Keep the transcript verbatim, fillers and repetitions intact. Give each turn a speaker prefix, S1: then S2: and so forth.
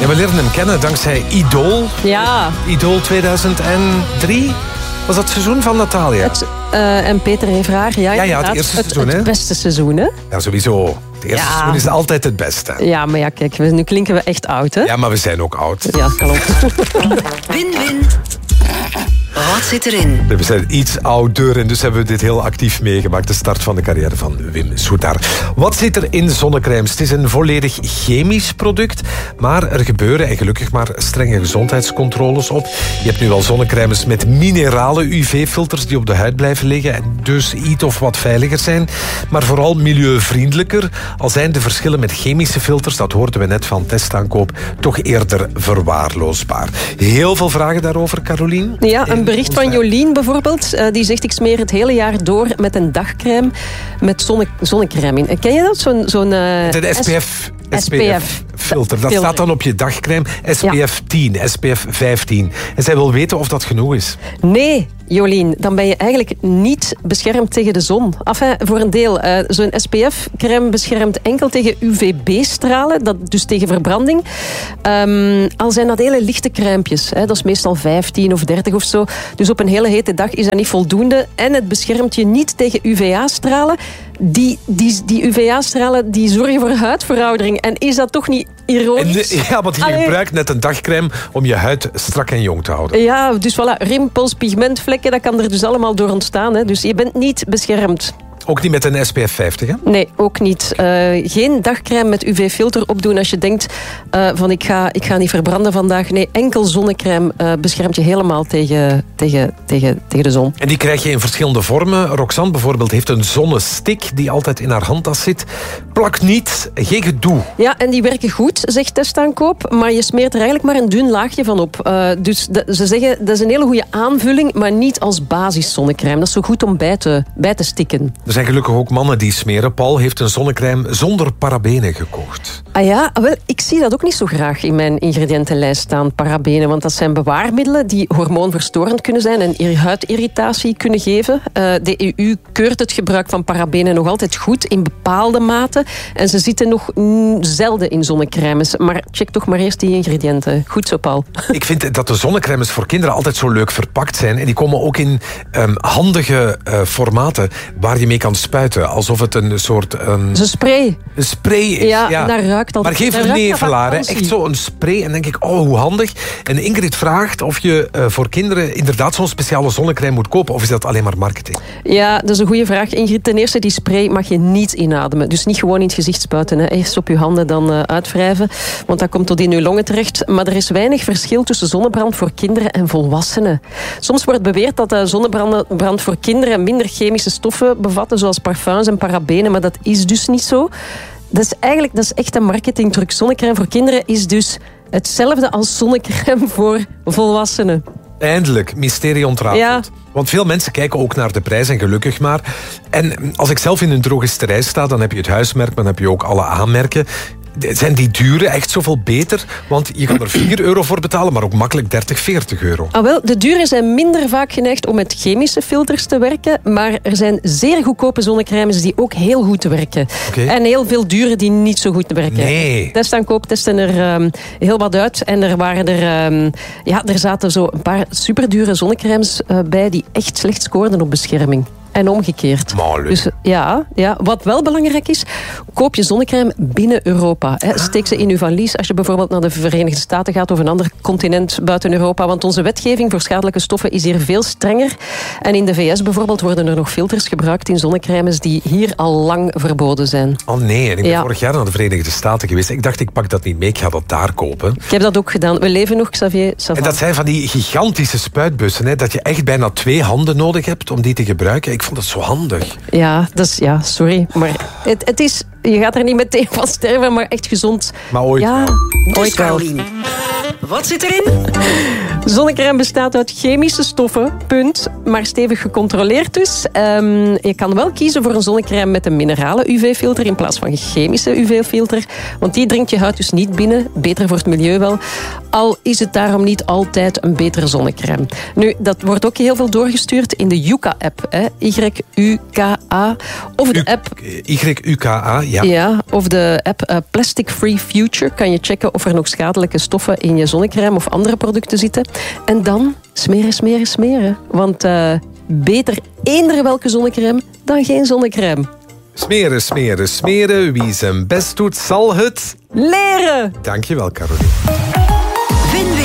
S1: Ja, we leerden hem kennen dankzij Idol.
S2: Ja.
S1: Idol tweeduizend drie. Was dat het seizoen van Natalia?
S2: Het, uh, en Peter Evraar, ja,
S1: ja, ja, het eerste seizoen,
S2: het,
S1: hè?
S2: Het beste seizoen, hè?
S1: Ja, sowieso. Het eerste ja. seizoen is altijd het beste.
S2: Ja, maar ja, kijk, nu klinken we echt oud, hè?
S1: Ja, maar we zijn ook oud.
S2: Ja, klopt.
S3: Win-win. Wat zit erin?
S1: We zijn iets ouder en dus hebben we dit heel actief meegemaakt. De start van de carrière van Wim Soetar. Wat zit er in zonnecrèmes? Het is een volledig chemisch product, maar er gebeuren, en gelukkig maar, strenge gezondheidscontroles op. Je hebt nu al zonnecrèmes met minerale U V-filters die op de huid blijven liggen en dus iets of wat veiliger zijn, maar vooral milieuvriendelijker. Al zijn de verschillen met chemische filters, dat hoorden we net van testaankoop, toch eerder verwaarloosbaar. Heel veel vragen daarover, Carolien?
S2: Ja, een bericht van Jolien bijvoorbeeld. Uh, die zegt, ik smeer het hele jaar door met een dagcrème met zonne, zonnecrème in. Ken je dat? Zo'n... zo'n uh,
S1: de S P F... S P F-filter. Dat staat dan op je dagcrème. S P F tien, S P F vijftien. En zij wil weten of dat genoeg is.
S2: Nee, Jolien, dan ben je eigenlijk niet beschermd tegen de zon. Enfin, voor een deel. Uh, Zo'n S P F-crème beschermt enkel tegen U V B-stralen, dat, dus tegen verbranding. Um, al zijn dat hele lichte crèmpjes. Hè, dat is meestal vijftien of dertig of zo. Dus op een hele hete dag is dat niet voldoende. En het beschermt je niet tegen U V A-stralen. Die, die, die U V A-stralen die zorgen voor huidveroudering. En is dat toch niet ironisch?
S1: En, ja, want je Allee. gebruikt net een dagcrème om je huid strak en jong te houden.
S2: Ja, dus voilà, rimpels, pigmentvlekken, dat kan er dus allemaal door ontstaan. Hè. Dus je bent niet beschermd.
S1: Ook niet met een S P F vijftig, hè?
S2: Nee, ook niet. Uh, geen dagcrème met U V-filter opdoen als je denkt uh, van ik ga, ik ga niet verbranden vandaag. Nee, enkel zonnecrème uh, beschermt je helemaal tegen, tegen, tegen, tegen de zon.
S1: En die krijg je in verschillende vormen. Roxanne bijvoorbeeld heeft een zonnestick die altijd in haar handtas zit. Plakt niet, geen gedoe.
S2: Ja, en die werken goed, zegt testaankoop. Maar je smeert er eigenlijk maar een dun laagje van op. Uh, dus de, ze zeggen, dat is een hele goede aanvulling, maar niet als basis zonnecrème. Dat is zo goed om bij te, bij te stikken.
S1: Er zijn gelukkig ook mannen die smeren. Paul heeft een zonnecrème zonder parabenen gekocht.
S2: Ah ja, wel, ik zie dat ook niet zo graag in mijn ingrediëntenlijst staan, parabenen. Want dat zijn bewaarmiddelen die hormoonverstorend kunnen zijn en huidirritatie kunnen geven. Uh, de E U keurt het gebruik van parabenen nog altijd goed in bepaalde mate. En ze zitten nog mm, zelden in zonnecrèmes. Maar check toch maar eerst die ingrediënten. Goed zo, Paul.
S1: Ik vind dat de zonnecrèmes voor kinderen altijd zo leuk verpakt zijn. En die komen ook in um, handige uh, formaten waar je mee kan spuiten. Alsof het een soort... Um,
S2: een spray.
S1: Een spray is,
S2: ja.
S1: ja.
S2: Daar ruikt al,
S1: maar geen vernevelaar, hè. Echt zo een spray. En dan denk ik, oh, hoe handig. En Ingrid vraagt of je uh, voor kinderen inderdaad zo'n speciale zonnecrème moet kopen. Of is dat alleen maar marketing?
S2: Ja, dat is een goede vraag. Ingrid, ten eerste, die spray mag je niet inademen. Dus niet gewoon in het gezicht spuiten. Hè. Eerst op je handen, dan uh, uitwrijven. Want dat komt tot in je longen terecht. Maar er is weinig verschil tussen zonnebrand voor kinderen en volwassenen. Soms wordt beweerd dat uh, zonnebrand voor kinderen minder chemische stoffen bevatten, zoals parfums en parabenen. Maar dat is dus niet zo. Dat is eigenlijk dat is echt een marketingtruc. Zonnecrème voor kinderen is dus hetzelfde als zonnecrème voor volwassenen.
S1: Eindelijk, mysterie ontrafeld.
S2: Ja.
S1: Want veel mensen kijken ook naar de prijs en gelukkig maar. En als ik zelf in een drogisterij sta, dan heb je het huismerk, maar dan heb je ook alle aanmerken. Zijn die duren echt zoveel beter? Want je kan er vier euro voor betalen, maar ook makkelijk dertig, veertig euro.
S2: Ah, wel, de dure zijn minder vaak geneigd om met chemische filters te werken, maar er zijn zeer goedkope zonnecrèmes die ook heel goed werken.
S1: Okay.
S2: En heel veel dure die niet zo goed werken.
S1: Nee.
S2: Testaankoop testen er um, heel wat uit. En er waren er, um, ja, er zaten zo een paar superdure zonnecrèmes uh, bij die echt slecht scoorden op bescherming. En omgekeerd. Dus, ja, ja, wat wel belangrijk is, koop je zonnecrème binnen Europa. Hè. Steek ze in uw valies als je bijvoorbeeld naar de Verenigde Staten gaat of een ander continent buiten Europa. Want onze wetgeving voor schadelijke stoffen is hier veel strenger. En in de V S bijvoorbeeld worden er nog filters gebruikt in zonnecrèmes die hier al lang verboden zijn.
S1: Oh nee, en ik ben
S2: ja.
S1: vorig jaar naar de Verenigde Staten geweest. Ik dacht, ik pak dat niet mee, ik ga dat daar kopen.
S2: Ik heb dat ook gedaan. We leven nog, Xavier.
S1: En dat zijn van die gigantische spuitbussen, hè, dat je echt bijna twee handen nodig hebt om die te gebruiken. Ik vond dat zo handig.
S2: Ja, dat is, ja, sorry. Maar het, het is, je gaat er niet meteen van sterven, maar echt gezond.
S1: Maar ooit
S2: ja,
S1: wel.
S2: Ooit wel.
S3: Wat zit erin?
S2: Zonnecrème bestaat uit chemische stoffen, punt. Maar stevig gecontroleerd dus. Um, je kan wel kiezen voor een zonnecrème met een minerale U V-filter in plaats van een chemische U V-filter. Want die dringt je huid dus niet binnen. Beter voor het milieu wel. Al is het daarom niet altijd een betere zonnecrème. Nu, dat wordt ook heel veel doorgestuurd in de Yuka-app. Y U K A. Of de app...
S1: Y U K A, ja.
S2: Ja, of de app uh, Plastic Free Future. Kan je checken of er nog schadelijke stoffen in je zonnecrème of andere producten zitten. En dan smeren, smeren, smeren. Want uh, beter eender welke zonnecrème dan geen zonnecrème.
S1: Smeren, smeren, smeren. Wie zijn best doet, zal het...
S2: leren!
S1: Dankjewel, Caroline.
S3: Win-win.